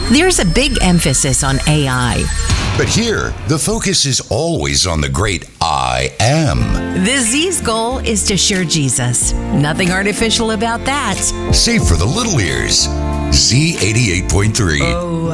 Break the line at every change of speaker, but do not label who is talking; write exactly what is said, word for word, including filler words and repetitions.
There's a big emphasis on A I.
But here, the focus is always on the great I am.
The Z's goal is to share Jesus. Nothing artificial about that.
Safe for the little ears. Z eighty-eight point three.
Oh.